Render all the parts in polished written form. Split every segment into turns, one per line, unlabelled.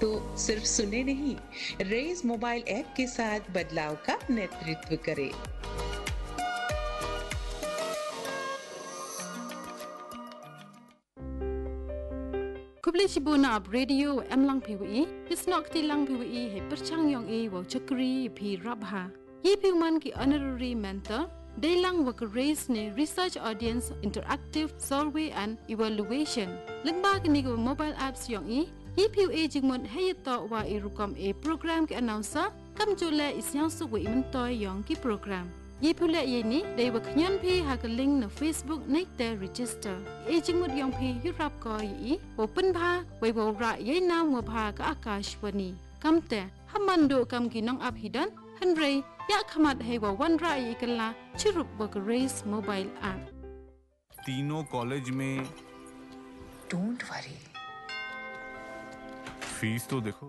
तो सिर्फ सुने नहीं, रेज मोबाइल ऐप के साथ बदलाव का नेतृत्व करें।
Kubli Shibuna ab radio emlang PWE, Pisnok tilang PWE he perchang yong e wo chakri pi rabha. Ye piuman ki honorary mentor, Daylang work raise ne research audience interactive survey and evaluation. Lengba ki nigo mobile apps yong e, ye PWE jingmon heyato wa irukom e program ki announcer, kam jule isyang suwe imentoy yong ki program. Ye pula ye ni they were knyan pay ha ka link na Facebook nek te register e jingmut yong pay yurap ko yi open pha we bo ra ye nam wa pha ka Akashwani kamte hamando kam ki nong ap hidan hanre ya khamat he wa wan ra yi kala chirup work race mobile app
तीनों कॉलेज में
don't worry
fees तो देखो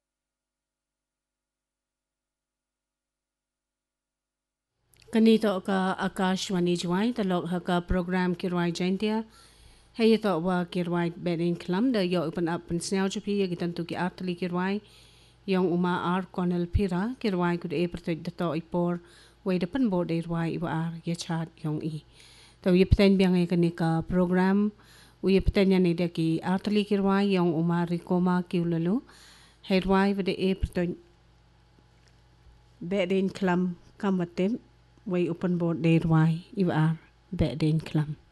Kanito ka Akashwani Jwai talok ha ka program kirwai jaintia hey to wa kirwai bedin klam da yo open up pen snel chupi ya gitan tu ki atli kirwai yong uma ar konel pira kirwai kud e protect da to ipor we da pen bod e rwai wa ar ya chat yong i to ye pten biang e kanika program we pten ya ne da ki atli kirwai yong uma rikoma kiulalu hey rwai wa de e protect bedin klam kamatem way open board day why you are bedin klam